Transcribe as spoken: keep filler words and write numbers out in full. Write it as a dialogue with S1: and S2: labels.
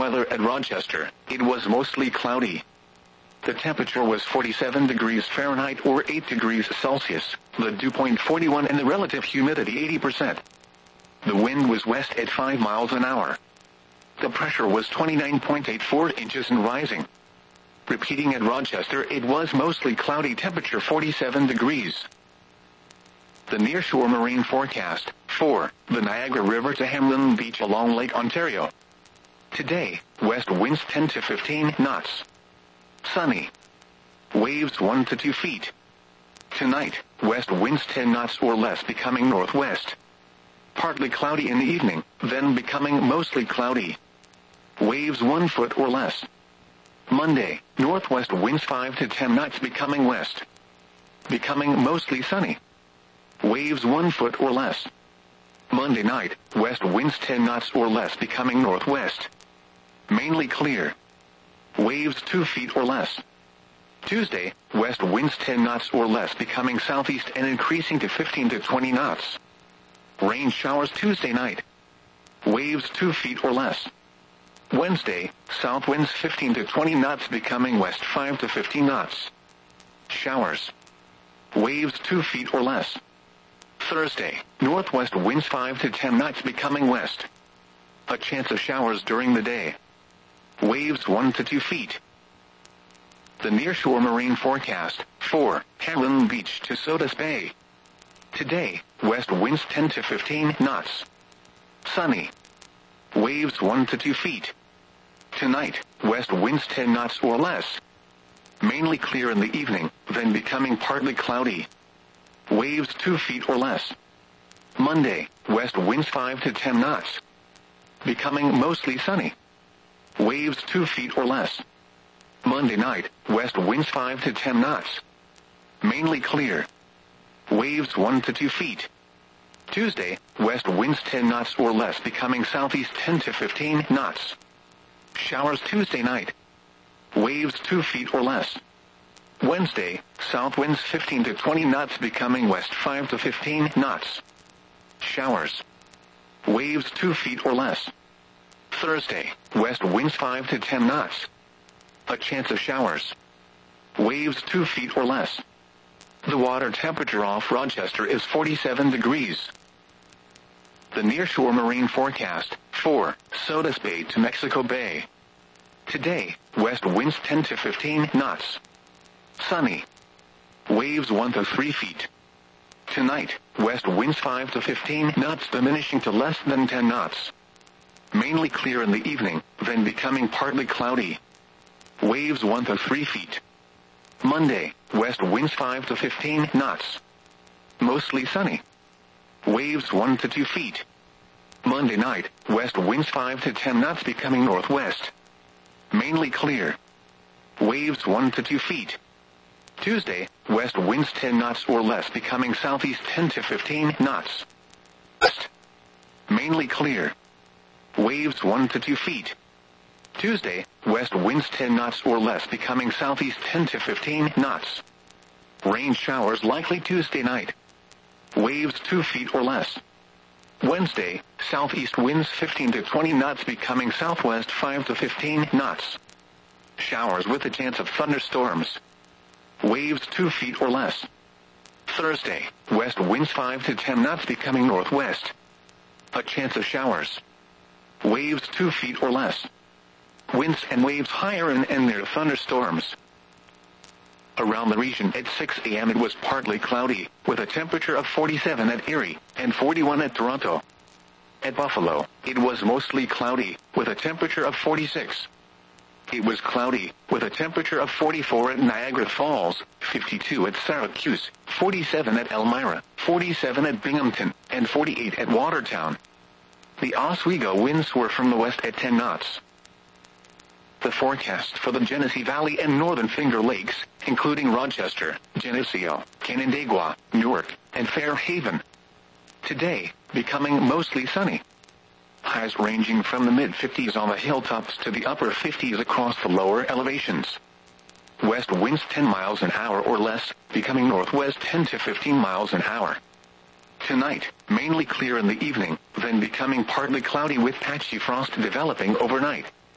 S1: weather at Rochester. It was mostly cloudy. The temperature was forty-seven degrees Fahrenheit or eight degrees Celsius, the dew point forty-one and the relative humidity eighty percent. The wind was west at five miles an hour. The pressure was twenty-nine point eight four inches and rising. Repeating at Rochester, it was mostly cloudy, temperature forty-seven degrees. The nearshore marine forecast, for the Niagara River to Hamlin Beach along Lake Ontario. Today, west winds ten to fifteen knots. Sunny. Waves one to two feet. Tonight, west winds ten knots or less, becoming northwest. Partly cloudy in the evening, then becoming mostly cloudy. Waves one foot or less. Monday, northwest winds five to ten knots, becoming west. Becoming mostly sunny. Waves one foot or less. Monday night, west winds ten knots or less, becoming northwest. Mainly clear. Waves two feet or less. Tuesday, west winds ten knots or less, becoming southeast and increasing to fifteen to twenty knots. Rain showers Tuesday night. Waves two feet or less. Wednesday, south winds fifteen to twenty knots, becoming west five to fifteen knots. Showers. Waves two feet or less. Thursday, northwest winds five to ten knots, becoming west. A chance of showers during the day. Waves one to two feet. The nearshore marine forecast, for Hamlin Beach to Sodus Bay. Today, west winds ten to fifteen knots. Sunny. Waves one to two feet. Tonight, west winds ten knots or less. Mainly clear in the evening, then becoming partly cloudy. Waves two feet or less. Monday, west winds five to ten knots. Becoming mostly sunny. Waves two feet or less. Monday night, west winds five to ten knots. Mainly clear. Waves one to two feet. Tuesday, west winds ten knots or less, becoming southeast ten to fifteen knots. Showers Tuesday night. Waves two feet or less. Wednesday, south winds fifteen to twenty knots, becoming west five to fifteen knots. Showers. Waves two feet or less. Thursday, west winds five to ten knots. A chance of showers. Waves two feet or less. The water temperature off Rochester is forty-seven degrees. The nearshore marine forecast, for Sodus Bay to Mexico Bay. Today, west winds ten to fifteen knots. Sunny. Waves one to three feet. Tonight, west winds five to fifteen knots, diminishing to less than ten knots. Mainly clear in the evening, then becoming partly cloudy. Waves one to three feet. Monday, west winds five to fifteen knots. Mostly sunny. Waves one to two feet. Monday night, west winds five to ten knots, becoming northwest. Mainly clear. Waves one to two feet. Tuesday, west winds ten knots or less, becoming southeast ten to fifteen knots. West. Mainly clear. Waves one to two feet. Tuesday, west winds ten knots or less, becoming southeast ten to fifteen knots. Rain showers likely Tuesday night. Waves two feet or less. Wednesday, southeast winds fifteen to twenty knots, becoming southwest five to fifteen knots. Showers with a chance of thunderstorms. Waves two feet or less. Thursday, west winds five to ten knots, becoming northwest. A chance of showers. Waves two feet or less. Winds and waves higher and, and near thunderstorms. Around the region at six a m it was partly cloudy, with a temperature of forty-seven at Erie, and forty-one at Toronto. At Buffalo, it was mostly cloudy, with a temperature of forty-six. It was cloudy, with a temperature of forty-four at Niagara Falls, fifty-two at Syracuse, forty-seven at Elmira, forty-seven at Binghamton, and forty-eight at Watertown. The Oswego winds were from the west at ten knots. The forecast for the Genesee Valley and Northern Finger Lakes, including Rochester, Geneseo, Canandaigua, Newark, and Fairhaven. Today, becoming mostly sunny. Highs ranging from the mid-fifties on the hilltops to the upper fifties across the lower elevations. West winds ten miles an hour or less, becoming northwest ten to fifteen miles an hour. Tonight, mainly clear in the evening, then becoming partly cloudy with patchy frost developing overnight.